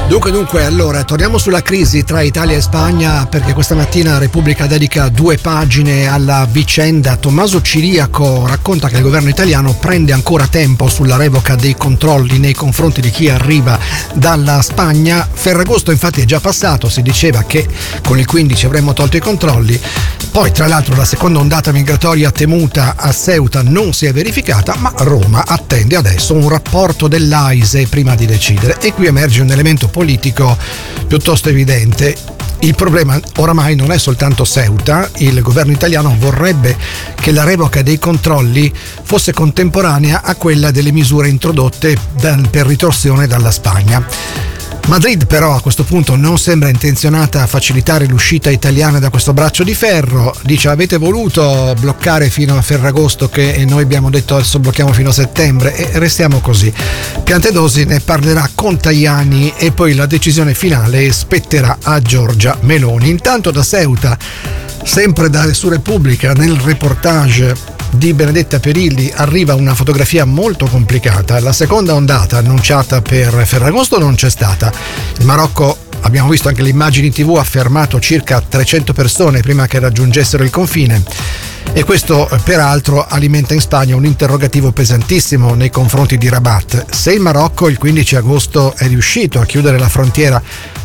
Dunque, allora, torniamo sulla crisi tra Italia e Spagna, perché questa mattina Repubblica dedica 2 pagine alla vicenda. Tommaso Ciriaco racconta che il governo italiano prende ancora tempo sulla revoca dei controlli nei confronti di chi arriva dalla Spagna. Ferragosto infatti è già passato, si diceva che con il 15 avremmo tolto i controlli. Poi, tra l'altro, la seconda ondata migratoria temuta a Ceuta non si è verificata, ma Roma attende adesso un rapporto dell'AISE prima di decidere. E qui emerge un elemento politico piuttosto evidente. Il problema oramai non è soltanto Ceuta. Il governo italiano vorrebbe che la revoca dei controlli fosse contemporanea a quella delle misure introdotte per ritorsione dalla Spagna. Madrid però a questo punto non sembra intenzionata a facilitare l'uscita italiana da questo braccio di ferro. Dice: avete voluto bloccare fino a Ferragosto, che noi abbiamo detto adesso blocchiamo fino a settembre, e restiamo così. Piantedosi ne parlerà con Tajani e poi la decisione finale spetterà a Giorgia Meloni. Intanto da Ceuta, sempre su Repubblica, nel reportage di Benedetta Perilli arriva una fotografia molto complicata. La seconda ondata annunciata per Ferragosto non c'è stata. Il Marocco, abbiamo visto anche le immagini in TV, ha fermato circa 300 persone prima che raggiungessero il confine, e questo peraltro alimenta in Spagna un interrogativo pesantissimo nei confronti di Rabat. Se il Marocco il 15 agosto è riuscito a chiudere la frontiera,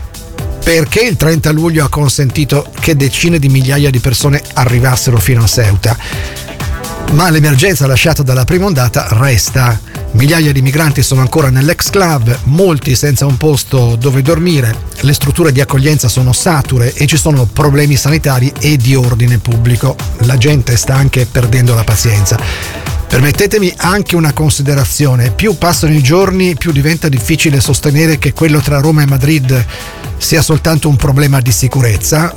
perché il 30 luglio ha consentito che decine di migliaia di persone arrivassero fino a Ceuta? Ma l'emergenza lasciata dalla prima ondata resta. Migliaia di migranti sono ancora nell'exclave, molti senza un posto dove dormire, le strutture di accoglienza sono sature e ci sono problemi sanitari e di ordine pubblico. La gente sta anche perdendo la pazienza. Permettetemi anche una considerazione: più passano i giorni, più diventa difficile sostenere che quello tra Roma e Madrid sia soltanto un problema di sicurezza.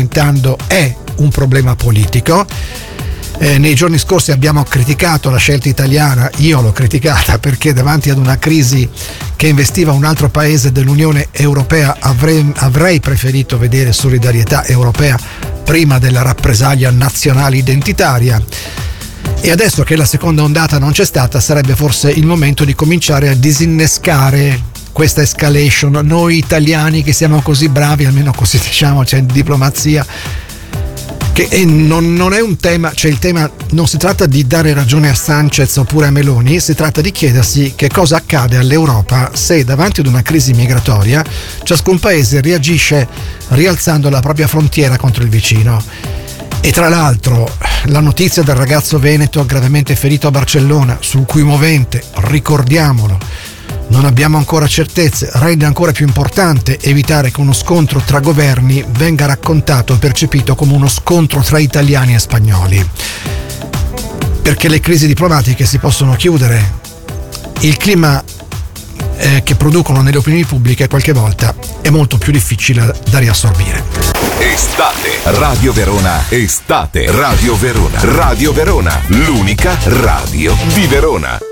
È un problema politico. Nei giorni scorsi abbiamo criticato la scelta italiana, io l'ho criticata perché davanti ad una crisi che investiva un altro paese dell'Unione Europea avrei preferito vedere solidarietà europea prima della rappresaglia nazionale identitaria. E adesso che la seconda ondata non c'è stata, sarebbe forse il momento di cominciare a disinnescare questa escalation. Noi italiani che siamo così bravi, almeno così diciamo, c'è diplomazia, che non è un tema, cioè il tema non si tratta di dare ragione a Sanchez oppure a Meloni, si tratta di chiedersi che cosa accade all'Europa se davanti ad una crisi migratoria ciascun paese reagisce rialzando la propria frontiera contro il vicino. E tra l'altro la notizia del ragazzo veneto gravemente ferito a Barcellona, sul cui movente, ricordiamolo, non abbiamo ancora certezze, rende ancora più importante evitare che uno scontro tra governi venga raccontato e percepito come uno scontro tra italiani e spagnoli. Perché le crisi diplomatiche si possono chiudere, il clima che producono nelle opinioni pubbliche qualche volta è molto più difficile da riassorbire. Estate, Radio Verona, estate, Radio Verona, Radio Verona, l'unica radio di Verona.